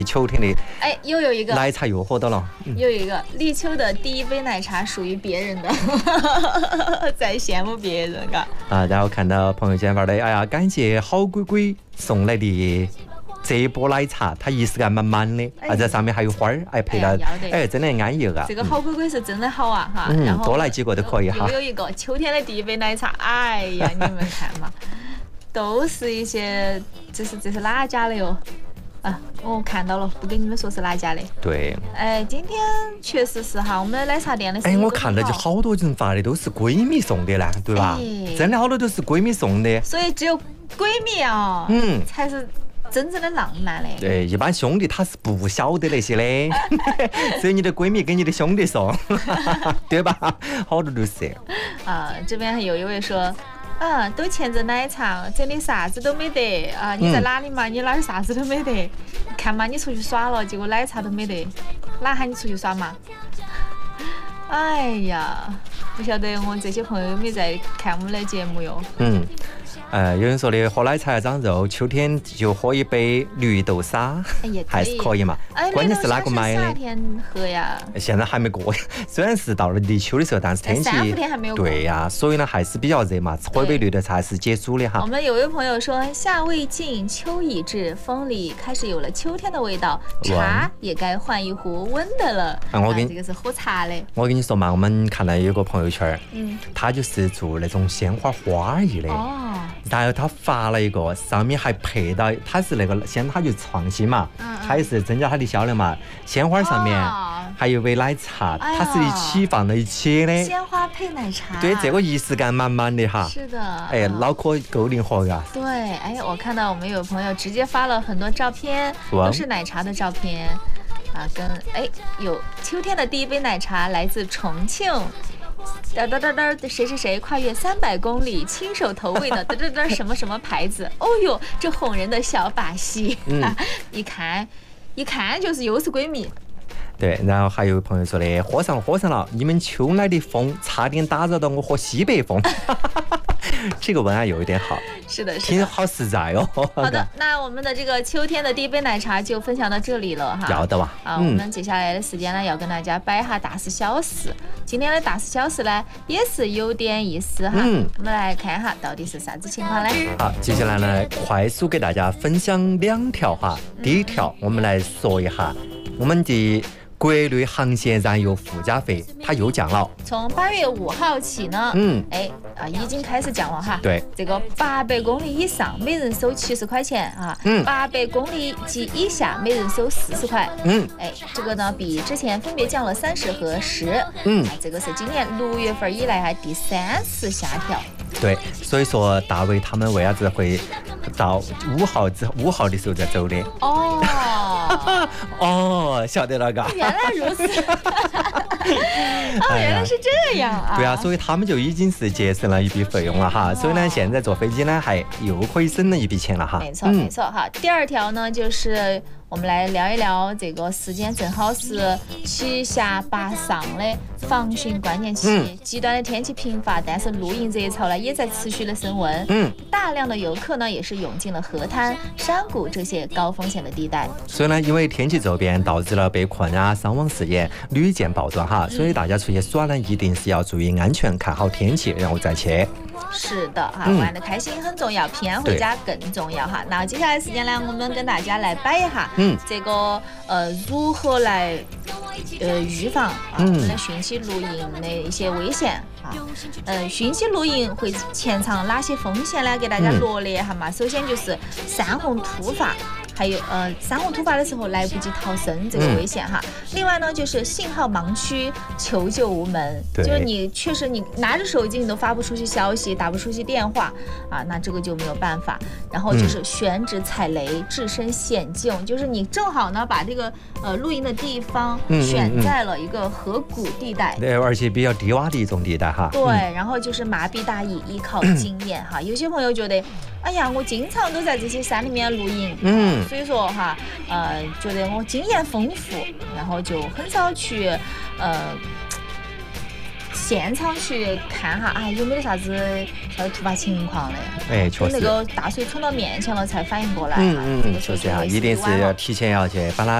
秋天的哎，又有一个奶茶又火到了， 又有一个立秋的第一杯奶茶属于别人的，在羡慕别人嘎。 啊，然后看到朋友圈发的，哎呀，感谢好鬼鬼送来的这波奶茶，它仪式感满满的，在上面还有花儿，还配了，真的安逸啊。 这个好鬼鬼是真的好啊哈，然后多来几个都可以哈。 又有一个秋天的第一杯奶茶，哎呀，你们看嘛，都是一些，这是哪家的哟？啊，我看到了，不跟你们说是哪家的。 对。 哎，今天确实是哈，我们的奶茶店的生意。 我看到就好多人发的都是闺蜜送的呢，对吧？真的好多都是闺蜜送的。 所以只有闺蜜啊，才是真正的浪漫嘞。 对，一般兄弟他是不晓得那些的，所以你的闺蜜给你的兄弟送，对吧？好多都是。 啊，这边还有一位说。都牵着奶茶，这里啥子都没得啊！你在哪里嘛？你哪儿啥子都没得？看嘛，你出去耍了，结果奶茶都没得，哪喊你出去耍嘛？哎呀，不晓得我这些朋友有没有在看我们的节目哟？ 有人说的喝奶茶长肉，秋天就喝一杯绿豆沙，还是可以嘛。关键是哪个买的？ 夏天喝呀。 现在还没过，虽然是到了立秋的时候，但是天气 3-4天还没有过。 对呀，所以呢还是比较热嘛，喝一杯绿豆茶是解暑的哈。 我们有位朋友说，夏未尽，秋已至，风里开始有了秋天的味道，茶也该换一壶温的了。这个是喝茶的。 我跟你说嘛，我们看到有个朋友圈，他就是做那种鲜花花艺的。然后他发了一个，上面还配到，他是那个先他就创新嘛，他也是增加他的销量嘛。鲜花上面还有杯奶茶，它是一起放在一起的。 鲜花配奶茶， 对，这个仪式感满满的哈。 是的。 脑壳够灵活呀。 对，我看到我们有朋友直接发了很多照片，都是奶茶的照片啊，有秋天的第一杯奶茶来自重庆。谁谁谁跨越300公里亲手投喂的什么什么牌子，哦哟，这哄人的小把戏，一看就是又是闺蜜。 对，然后还有朋友说的，喝上了，你们秋来的风差点打扰到我喝西北风。这个文案有一点好， 是的， 听好实在哦。 好的，那我们的这个秋天的第一杯奶茶就分享到这里了哈。 要的哇。 我们接下来的时间呢，要跟大家摆一下大事小事。今天的大事小事呢，也是有点意思哈。我们来看一下到底是啥子情况呢？ 好，接下来呢，快速给大家分享2条哈。第一条，我们来说一下我们的国内航线燃油附加费它又降了， 从8月5号起呢，已经开始降了哈。 对， 这个800公里以上每人收70块钱啊，800公里及以下每人收40块。这个呢比之前分别降了30和10。这个是今年6月份以来第3次下调。 对，所以说大卫他们为啥子会到5号的时候再走的？晓得了嘎。 原来如此。原来是这样啊。 对啊，所以他们就已经是节省了一笔费用了哈。所以呢，现在坐飞机呢还又可以省了一笔钱了哈。 没错哈。第二条呢就是我们来聊一聊这个时间正好是7下8上的防汛关键期，极端的天气频发，但是露营热潮呢也在持续的升温。大量的游客呢也是涌进了河滩、山谷这些高风险的地带。 所以呢，因为天气骤变导致了被困啊、伤亡事件屡见报端哈，所以大家出去耍呢一定是要注意安全，看好天气，然后再去。 是的哈，玩得开心很重要，平安回家更重要哈。那接下来时间呢，我们跟大家来摆一下，这个如何来预防我们的汛期露营的一些危险啊。汛期露营会潜藏哪些风险呢？给大家罗列一下嘛。首先就是山洪突发。还有山洪突发的时候来不及逃生这个危险哈。另外呢就是信号盲区，求救无门，就是你确实你拿着手机你都发不出去消息，打不出去电话啊，那这个就没有办法。然后就是选址踩雷，置身险境，就是你正好呢把这个露营的地方选在了一个河谷地带， 对，而且比较低洼的一种地带哈。 对，然后就是麻痹大意，依靠经验哈。有些朋友觉得，哎呀，我经常都在这些山里面露营，所以说哈，觉得我经验丰富，然后就很少去现场去看哈，有没得啥子突发情况的？ 确实。 那个大水冲到面前了才反应过来。 就是这样，一定是要提前要去把它